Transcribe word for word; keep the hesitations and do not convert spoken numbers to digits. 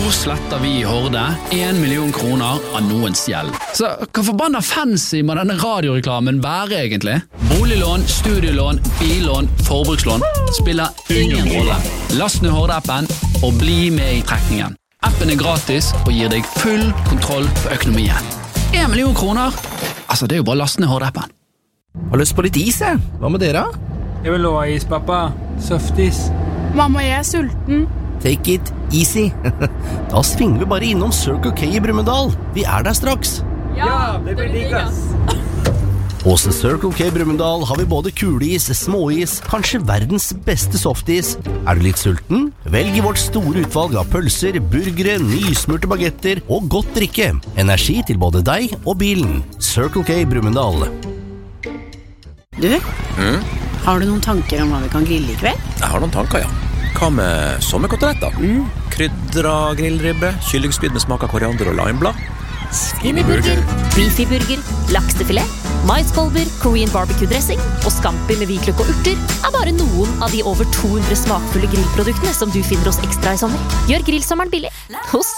sletter vi i Horde en million kroner av noens gjeld. Så hva forbanna fancy må denne radioreklamen være egentlig? Boliglån, studielån, billån, forbrukslån spiller ingen rolle. Last ned Horde-appen og bli med i trekningen. Appen er gratis og gir deg full kontroll på økonomien. En million kroner? Altså, det er jo bare last ned Horde-appen. Har lyst på litt is, jeg. Hva med dere? Jeg vil ha is, pappa. Søftis. Mamma, jeg er sulten. Take it easy. Da svinger vi bare innom Circle K i Brumunddal. Vi er der straks. Ja, det blir digg, ass. Hos Circle K Brumunddal har vi både kuleis, småis, kanskje verdens beste softis. Er du litt sulten? Velg i vårt store utvalg av pølser, burgere, nysmurte bagetter og godt drikke. Energi til både deg og bilen. Circle K Brumunddal. Du, mm? har du noen tanker om hva vi kan grille i kveld? Jeg har noen tanker, ja. Hva med sommerkoteletter? Mm. Krydra grillribbe, kyllingspyd med smak av koriander og limeblad. Skinnyburger, beefyburger, laksefilet, maiskolber, Korean barbecue-dressing og scampi med hvitløk og urter er bare noen av de over to hundre smakfulle grillproduktene som du finner hos Ekstra i sommer. Gjør grillsommeren billig hos